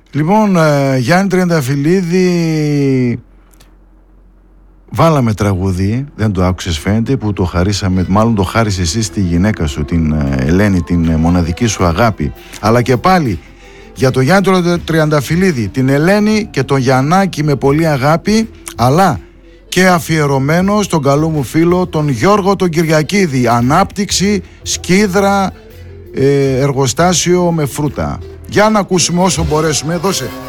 Λοιπόν, Γιάννη Τριανταφυλλίδη, βάλαμε τραγούδι, δεν το άκουσες φαίνεται, που το χαρίσαμε, μάλλον το χάρισε εσύ στη γυναίκα σου, την Ελένη, την μοναδική σου αγάπη. Αλλά και πάλι για τον Γιάννη Τριανταφυλλίδη, την Ελένη και τον Γιαννάκη με πολύ αγάπη, αλλά και αφιερωμένο στον καλό μου φίλο τον Γιώργο τον Κυριακίδη. Ανάπτυξη, σκίδρα, εργοστάσιο με φρούτα. Για να ακούσουμε όσο μπορέσουμε, δώσε.